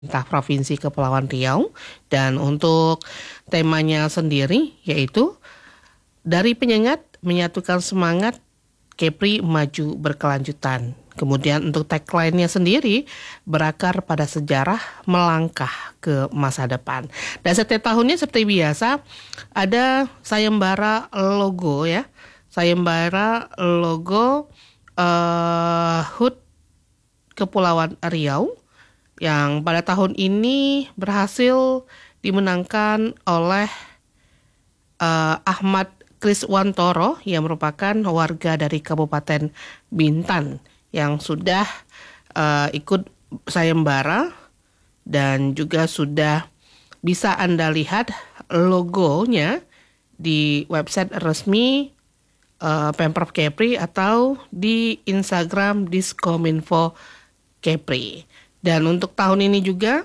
pemerintah Provinsi Kepulauan Riau. Dan untuk temanya sendiri yaitu dari penyengat menyatukan semangat Kepri maju berkelanjutan. Kemudian untuk tagline-nya sendiri berakar pada sejarah melangkah ke masa depan. Dan setiap tahunnya seperti biasa ada sayembara logo ya. Sayembara logo HUT Kepulauan Riau yang pada tahun ini berhasil dimenangkan oleh Ahmad Kriswantoro yang merupakan warga dari Kabupaten Bintan yang sudah ikut sayembara dan juga sudah bisa Anda lihat logonya di website resmi Pemprov Kepri atau di Instagram Diskominfo Kepri. Dan untuk tahun ini juga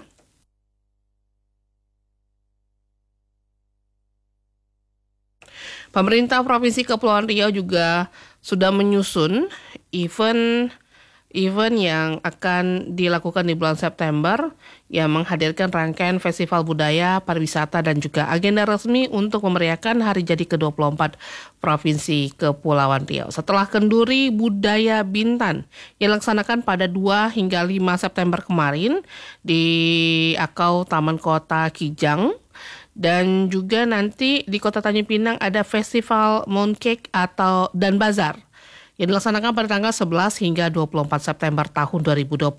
pemerintah Provinsi Kepulauan Riau juga sudah menyusun event yang akan dilakukan di bulan September yang menghadirkan rangkaian festival budaya, pariwisata dan juga agenda resmi untuk memeriahkan hari jadi ke-24 Provinsi Kepulauan Riau. Setelah Kenduri Budaya Bintan yang dilaksanakan pada 2 hingga 5 September kemarin di Akau Taman Kota Kijang. Dan juga nanti di Kota Tanjung Pinang ada Festival Mooncake dan Bazar yang dilaksanakan pada tanggal 11 hingga 24 September tahun 2026.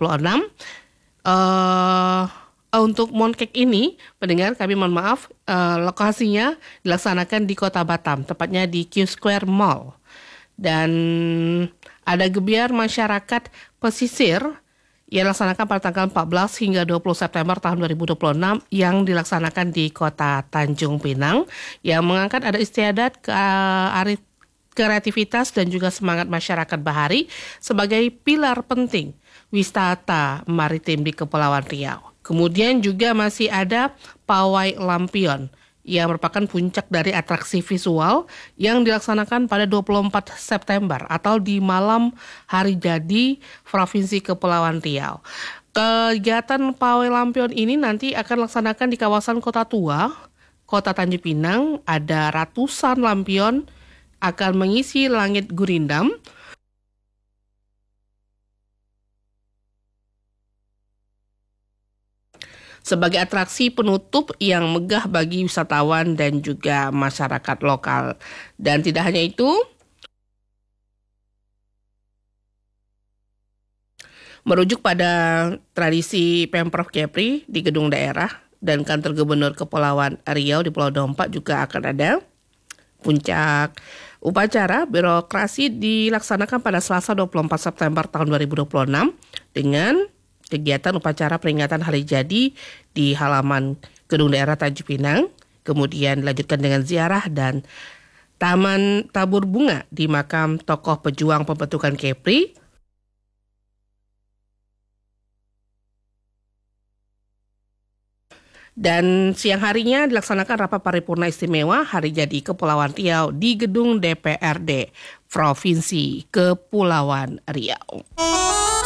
Untuk Mooncake ini, pendengar kami mohon maaf, lokasinya dilaksanakan di Kota Batam, tepatnya di Q Square Mall. Dan ada gebiar masyarakat pesisir yang dilaksanakan pada tanggal 14 hingga 20 September tahun 2026 yang dilaksanakan di Kota Tanjung Pinang yang mengangkat ada istiadat kreativitas dan juga semangat masyarakat bahari sebagai pilar penting wisata maritim di Kepulauan Riau. Kemudian juga masih ada Pawai Lampion yang merupakan puncak dari atraksi visual yang dilaksanakan pada 24 September atau di malam hari jadi Provinsi Kepulauan Riau. Kegiatan Pawai Lampion ini nanti akan dilaksanakan di kawasan Kota Tua, Kota Tanjung Pinang. Ada ratusan lampion akan mengisi langit gurindam. Sebagai atraksi penutup yang megah bagi wisatawan dan juga masyarakat lokal. Dan tidak hanya itu, merujuk pada tradisi Pemprov Kepri di gedung daerah dan kantor gubernur Kepulauan Riau di Pulau Dompa juga akan ada puncak upacara birokrasi dilaksanakan pada Selasa 24 September tahun 2026 dengan kegiatan upacara peringatan hari jadi di halaman gedung daerah Tanjung Pinang, kemudian dilanjutkan dengan ziarah dan taman tabur bunga di makam tokoh pejuang pembentukan Kepri. Dan siang harinya dilaksanakan rapat paripurna istimewa hari jadi Kepulauan Riau di gedung DPRD Provinsi Kepulauan Riau.